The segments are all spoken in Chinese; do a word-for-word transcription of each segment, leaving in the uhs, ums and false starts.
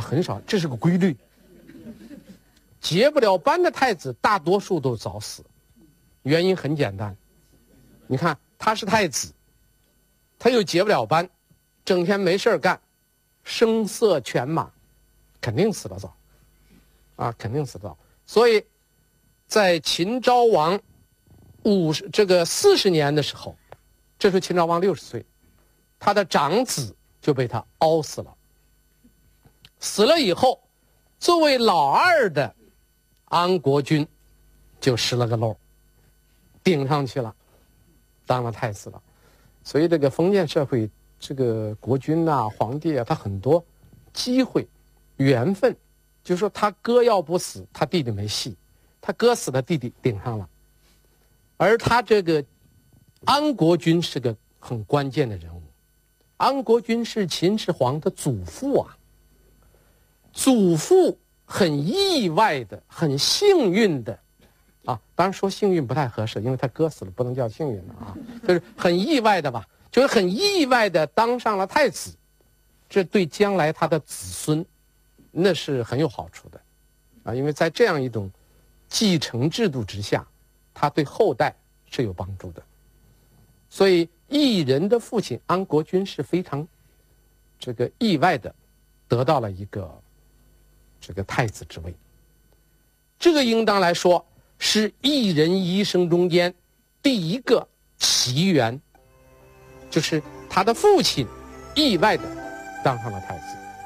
很少，这是个规律。结不了班的太子大多数都早死，原因很简单，你看他是太子，他又结不了班，整天没事干，声色犬马，肯定死得早，啊，肯定死得早。所以，在秦昭王五十这个四十年的时候，这时候秦昭王六十岁，他的长子就被他熬死了。死了以后，作为老二的安国君就失了个漏，顶上去了，当了太子了。所以这个封建社会，这个国君啊、皇帝啊，他很多机会、缘分，就是说他哥要不死，他弟弟没戏；他哥死了，弟弟顶上了。而他这个安国君是个很关键的人物。安国君是秦始皇的祖父啊，祖父很意外的、很幸运的，啊，当然说幸运不太合适，因为他哥死了，不能叫幸运了啊，就是很意外的吧，就是很意外的当上了太子，这对将来他的子孙，那是很有好处的，啊，因为在这样一种继承制度之下，他对后代是有帮助的，所以异人的父亲安国君是非常这个意外的得到了一个这个太子之位，这个应当来说是异人一生中间第一个奇缘，就是他的父亲意外的当上了太子。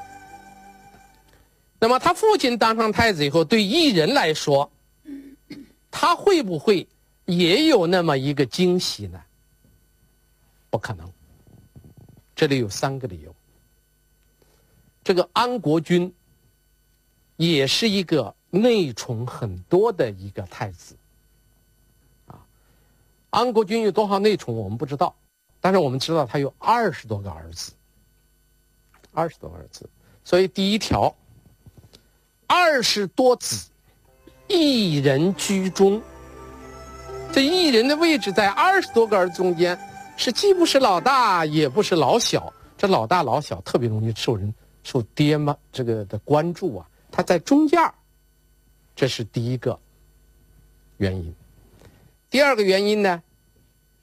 那么他父亲当上太子以后，对异人来说，他会不会也有那么一个惊喜呢？不可能。这里有三个理由。这个安国君也是一个内宠很多的一个太子，啊，安国君有多少内宠我们不知道，但是我们知道他有二十多个儿子，二十多个儿子，所以第一条，二十多子，一人居中。这一人的位置在二十多个儿子中间，是既不是老大，也不是老小。这老大老小特别容易受人受爹妈这个的关注啊。他在中间，这是第一个原因。第二个原因呢，